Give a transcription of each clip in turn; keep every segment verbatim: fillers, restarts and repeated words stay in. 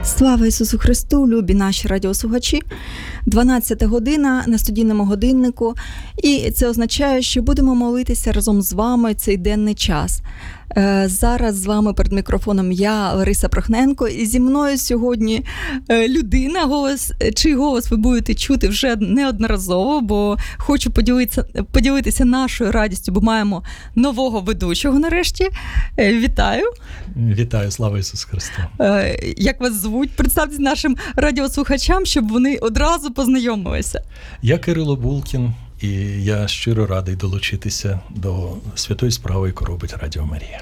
Слава Ісусу Христу, любі наші радіослухачі. дванадцята година на студійному годиннику. І це означає, що будемо молитися разом з вами цей денний час. Зараз з вами перед мікрофоном я, Лариса Прохненко, і зі мною сьогодні людина, голос, чий голос ви будете чути вже неодноразово, бо хочу поділитися, поділитися нашою радістю, бо маємо нового ведучого нарешті. Вітаю. Вітаю, слава Ісусу Христу. Як вас звуть? Представтесь нашим радіослухачам, щоб вони одразу познайомилися. Я Кирило Булкін, і я щиро радий долучитися до святої справи, яку робить Радіо Марія.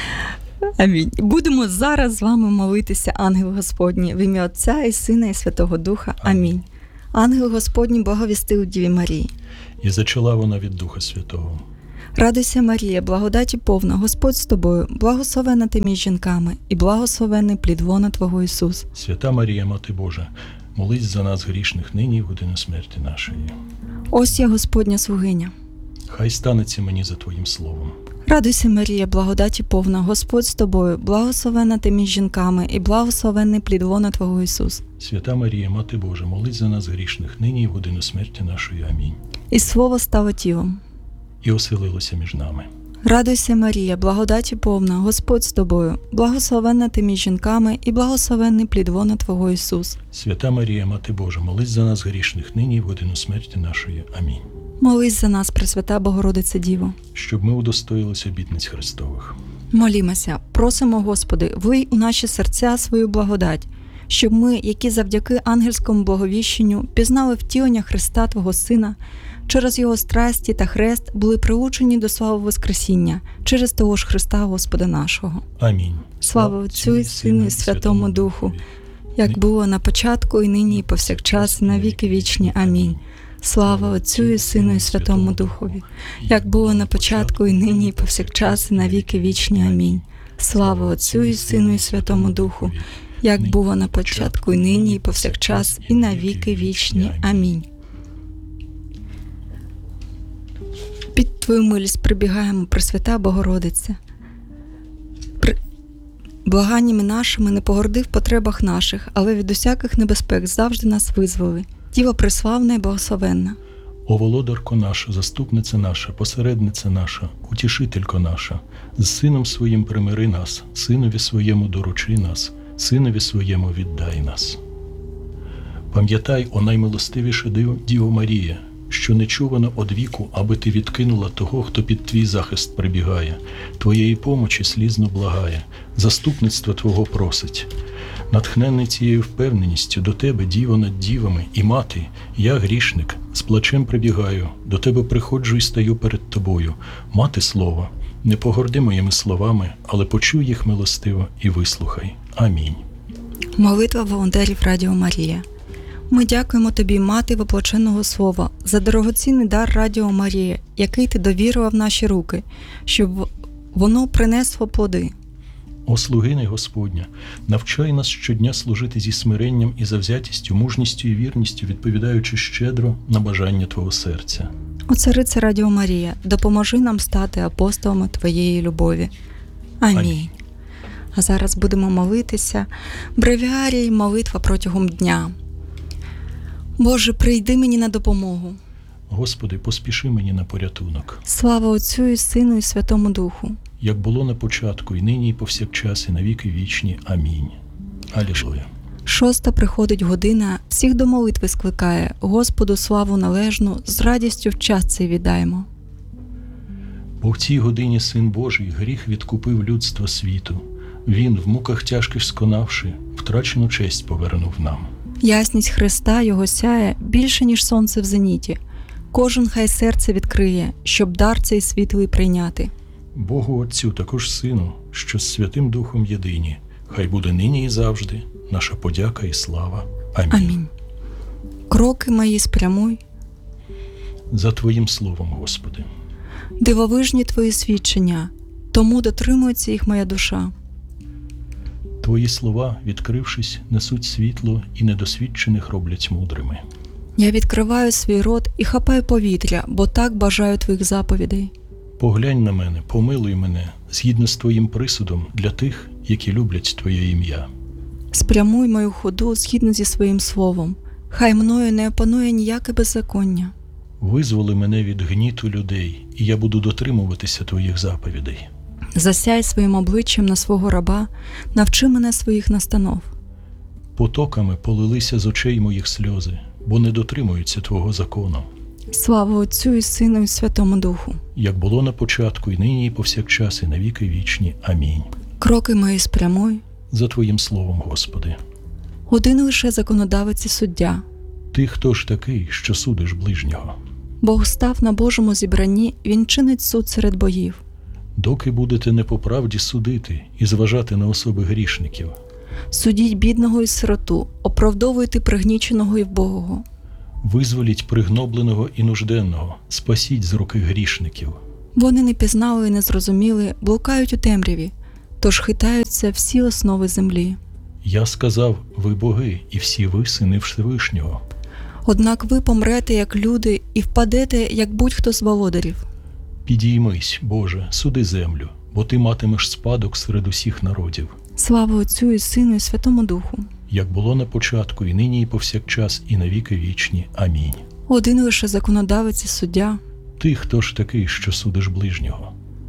Амінь. Будемо зараз з вами молитися, ангел Господній, в ім'я Отця і Сина і Святого Духа. Амінь. Амінь. Ангел Господній благовістив Діві Марії. І зачала вона від Духа Святого. Радуйся, Марія, благодаті повна, Господь з тобою, благословена ти між жінками, і благословений плід лона Твого Ісус. Свята Марія, Мати Божа, молись за нас грішних нині і в годину смерті нашої. Ось я Господня слугиня. Хай станеться мені за Твоїм словом. Радуйся, Марія, благодаті повна, Господь з тобою, благословена ти між жінками, і благословений плід лона Твого Ісус. Свята Марія, Мати Божа, молись за нас грішних нині і в годину смерті нашої. Амінь. І слово стало тілом. І оселилося між нами. Радуйся, Марія, благодаті повна, Господь з тобою, благословенна ти між жінками, і благословенний плід лона Твого Ісус. Свята Марія, Мати Божа, молись за нас грішних нині і в годину смерті нашої. Амінь. Молись за нас, Пресвята Богородице Діво. Щоб ми удостоїлися обітниць Христових. Молімося, просимо, Господи, влий у наші серця свою благодать, щоб ми, які завдяки ангельському благовіщенню пізнали втілення Христа Твого Сина, через Його страсті та хрест були прилучені до слави Воскресіння, через того ж Христа Господа нашого. Амінь. Слава Отцю і Сину і Святому Духу, як було на початку, і нині, і повсякчас, і на віки вічні. Амінь. Слава Отцю і Сину і Святому Духові, як було на початку, і нині, і повсякчас, і на віки вічні. Амінь. Слава Отцю і Сину і Святому Духу, як було на початку, і нині, і повсякчас, і на віки вічні. Амінь. Під Твою милість прибігаємо, Пресвята Богородиця. При... Благаннями нашими не погорди в потребах наших, але від усяких небезпек завжди нас визволи. Діва преславна і благословенна. О володарко наша, заступниця наша, посередниця наша, утішителько наша, з Сином Своїм примири нас, Синові Своєму доручи нас, Синові Своєму віддай нас. Пам'ятай, о наймилостивіша Діво Марія, що не чувано од віку, аби ти відкинула того, хто під твій захист прибігає, твоєї помочі слізно благає, заступництва Твого просить. Натхнений цією впевненістю до тебе, Діво над дівами, і мати, я, грішник, з плачем прибігаю, до тебе приходжу і стаю перед тобою. Мати слова, не погорди моїми словами, але почуй їх милостиво і вислухай. Амінь. Молитва волонтерів Радіо Марія. Ми дякуємо Тобі, Мати воплоченого Слова, за дорогоцінний дар Радіо Марія, який Ти довірила в наші руки, щоб воно принесло плоди. О слугине Господня, навчай нас щодня служити зі смиренням і завзятістю, мужністю і вірністю, відповідаючи щедро на бажання Твого серця. О Царице Радіо Марія, допоможи нам стати апостолами Твоєї любові. Амінь. Амінь. А зараз будемо молитися. Бревіарій, молитва протягом дня. Боже, прийди мені на допомогу. Господи, поспіши мені на порятунок. Слава Отцю і Сину і Святому Духу. Як було на початку, і нині, і повсякчас, і на віки вічні. Амінь. Алілуя. Шоста приходить година, всіх до молитви скликає, Господу славу належну, з радістю в час цей віддаємо. Бо в цій годині Син Божий гріх відкупив людство світу. Він, в муках тяжких сконавши, втрачену честь повернув нам. Ясність Христа Його сяє більше, ніж сонце в зеніті. Кожен хай серце відкриє, щоб дар цей світлий прийняти. Богу Отцю, також Сину, що з Святим Духом єдині, хай буде нині і завжди наша подяка і слава. Амінь. Амінь. Кроки мої спрямуй за Твоїм словом, Господи. Дивовижні Твої свідчення, тому дотримується їх моя душа. Твої слова, відкрившись, несуть світло і недосвідчених роблять мудрими. Я відкриваю свій рот і хапаю повітря, бо так бажаю Твоїх заповідей. Поглянь на мене, помилуй мене, згідно з Твоїм присудом для тих, які люблять Твоє ім'я. Спрямуй мою ходу згідно зі своїм словом. Хай мною не опанує ніяке беззаконня. Визволи мене від гніту людей, і я буду дотримуватися твоїх заповідей. Засяй своїм обличчям на свого раба, навчи мене своїх настанов. Потоками полилися з очей моїх сльози, бо не дотримуються твого закону. Слава Отцю і Сину і Святому Духу. Як було на початку, і нині, і повсякчас, і на віки вічні. Амінь. Кроки мої спрямуй. За твоїм словом, Господи. Один лише законодавець і суддя. Ти хто ж такий, що судиш ближнього? Бог став на Божому зібранні, він чинить суд серед боїв. Доки будете не по правді судити і зважати на особи грішників. Судіть бідного і сироту, оправдовуйте пригніченого і вбогого. Визволіть пригнобленого і нужденного, спасіть з руки грішників. Вони не пізнали і не зрозуміли, блукають у темряві, тож хитаються всі основи землі. Я сказав, ви боги, і всі ви сини Всевишнього. Однак ви помрете, як люди, і впадете, як будь-хто з володарів. Підіймись, Боже, суди землю, бо ти матимеш спадок серед усіх народів. Слава Отцю і Сину і Святому Духу. Як було на початку, і нині, і повсякчас, і на віки вічні. Амінь. Один лише законодавець і суддя. Ти хто ж такий, що судиш ближнього?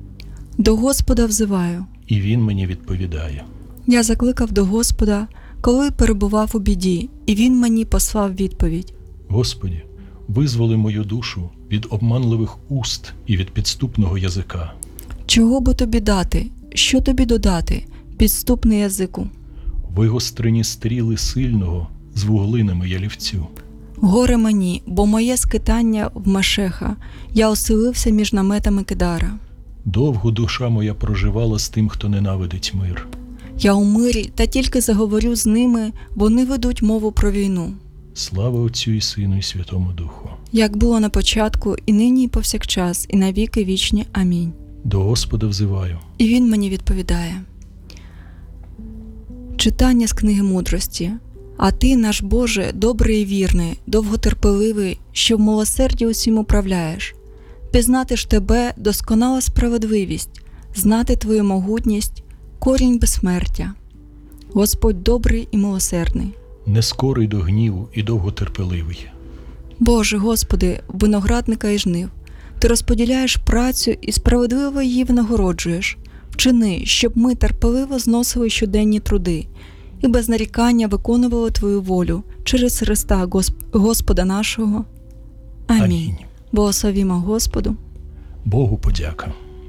До Господа взиваю. І він мені відповідає. Я закликав до Господа, коли перебував у біді, і він мені послав відповідь. Господи, визволи мою душу від обманливих уст і від підступного язика. Чого би тобі дати? Що тобі додати? Підступний язику. Вигострені стріли сильного з вуглинами ялівцю. Горе мені, бо моє скитання в Мешеха. Я оселився між наметами Кедара. Довго душа моя проживала з тим, хто ненавидить мир. Я у мирі, та тільки заговорю з ними, вони ведуть мову про війну. Слава Отцю і Сину і Святому Духу. Як було на початку, і нині, і повсякчас, і на віки вічні. Амінь. До Господа взиваю. І він мені відповідає. Читання з книги мудрості. А ти, наш Боже, добрий і вірний, довготерпеливий, що в милосерді усім управляєш. Пізнати ж тебе – досконала справедливість, знати твою могутність – корінь безсмертя. Господь добрий і милосердний. Не скорий до гніву і довготерпеливий. Боже, Господи, виноградника і жнив, Ти розподіляєш працю і справедливо її винагороджуєш. Вчини, щоб ми терпеливо зносили щоденні труди і без нарікання виконували Твою волю через Христа Госп... Господа нашого. Амінь. Амінь. Благословімо Господу. Богу подяка.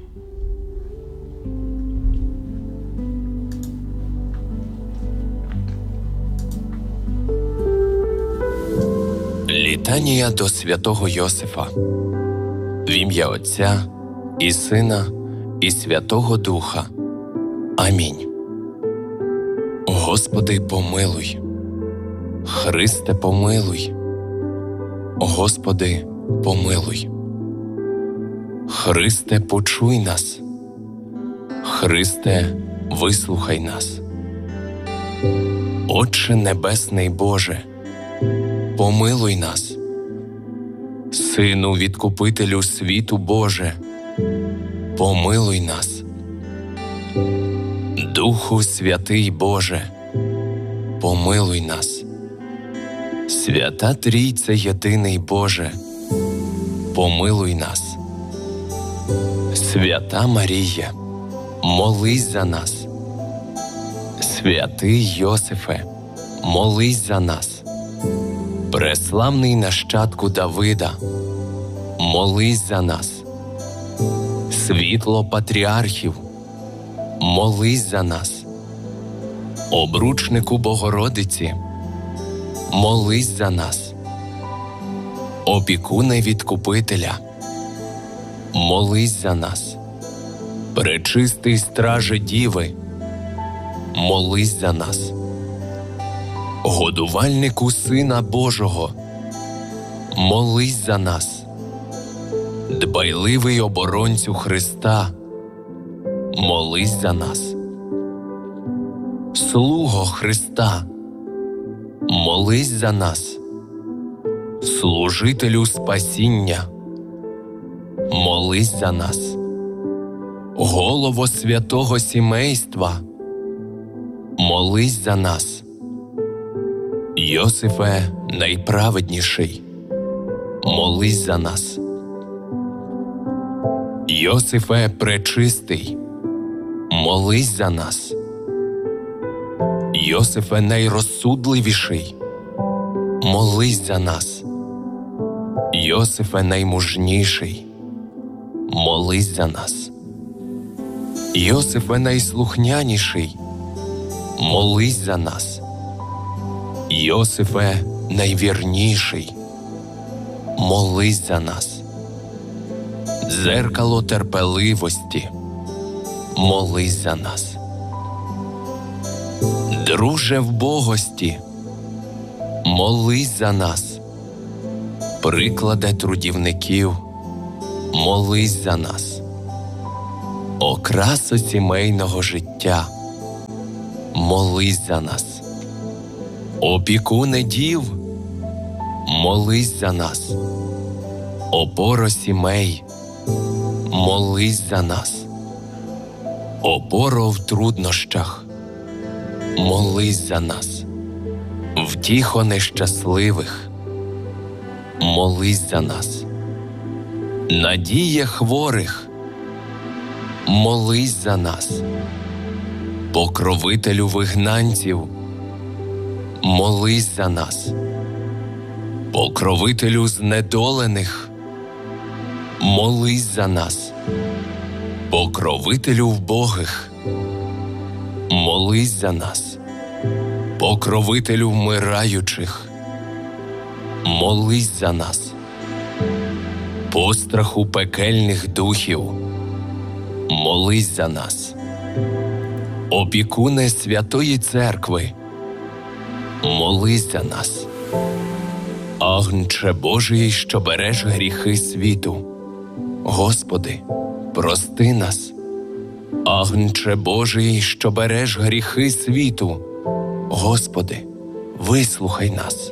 Літанія до святого Йосифа. В ім'я Отця і Сина і Святого Духа. Амінь. Господи, помилуй. Христе, помилуй. Господи, помилуй. Христе, почуй нас. Христе, вислухай нас. Отче Небесний Боже, помилуй нас. Сину Відкупителю світу Боже, помилуй нас. Духу Святий Боже, помилуй нас. Свята Трійце Єдиний Боже, помилуй нас. Свята Марія, молись за нас. Святий Йосифе, молись за нас. Преславний нащадку Давида, молись за нас. Світло патріархів, молись за нас. Обручнику Богородиці, молись за нас. Опікуне Відкупителя, молись за нас. Пречистий страже Діви, молись за нас. Годувальнику Сина Божого, молись за нас. Дбайливий оборонцю Христа, молись за нас. Слуго Христа, молись за нас. Служителю спасіння, молись за нас. Голово святого сімейства, молись за нас. Йосифе найправедніший, молись за нас. Йосифе пречистий, молись за нас. Йосифе найрозсудливіший, молись за нас. Йосифе наймужніший, молись за нас. Йосифе найслухняніший, молись за нас. Йосифе найвірніший, молись за нас. Дзеркало терпеливості, молись за нас. Друже вбогості, молись за нас. Прикладе трудівників, молись за нас. Окрасо сімейного життя, молись за нас. Опікуне дів, молись за нас. Опоро сімей, молись за нас. Опоро в труднощах, молись за нас. Втіхо нещасливих, молись за нас. Надія хворих, молись за нас. Покровителю вигнанців, молись за нас. Покровителю знедолених, молись за нас. Покровителю вбогих, молись за нас. Покровителю вмираючих, молись за нас. Постраху пекельних духів, молись за нас. Опікуне Святої Церкви, молись за нас. Агнче Божий, що береш гріхи світу, Господи, прости нас. Агнче Божий, що береш гріхи світу, Господи, вислухай нас.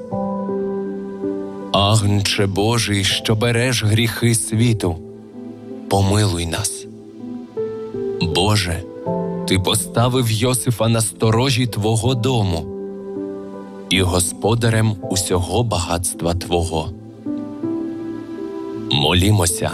Агнче Божий, що береш гріхи світу, помилуй нас. Боже, Ти поставив Йосифа на сторожі Твого дому і господарем усього багатства Твого. Молімося.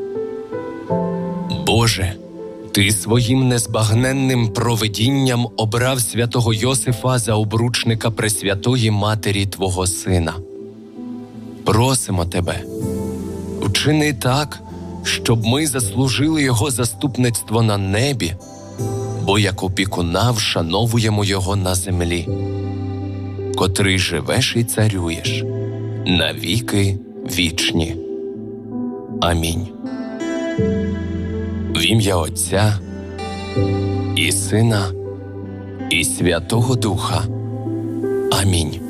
Боже, Ти своїм незбагненним провидінням обрав святого Йосифа за обручника Пресвятої Матері Твого Сина. Просимо Тебе, вчини так, щоб ми заслужили Його заступництво на небі, бо як опікуна вшановуємо Його на землі, котрий живеш і царюєш на віки вічні. Амінь. В ім'я Отця і Сина і Святого Духа. Амінь.